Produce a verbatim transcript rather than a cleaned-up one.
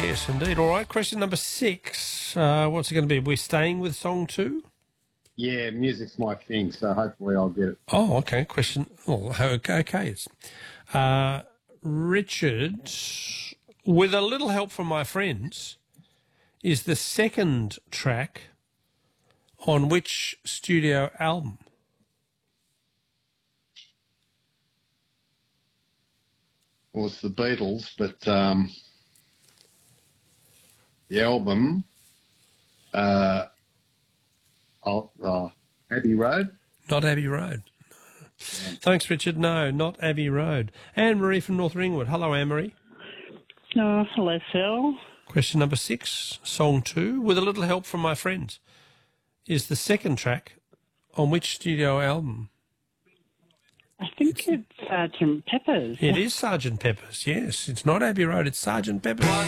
Yes, indeed. All right, question number six. Uh, what's it going to be? We're staying with song two? Yeah, music's my thing, so hopefully I'll get it. Oh, okay. Question. Oh, okay. okay. It's, uh, Richard, with a little help from my friends, is the second track on which studio album? Well, it's the Beatles, but um, the album, uh, oh, uh, Abbey Road. Not Abbey Road. Yeah. Thanks, Richard. No, not Abbey Road. Anne-Marie from North Ringwood. Hello, Anne-Marie. Oh, hello, Phil. Question number six, song two, with a little help from my friends, is the second track on which studio album? I think it's Sergeant Pepper's. It is Sergeant Pepper's, yes. It's not Abbey Road, it's Sergeant Pepper's.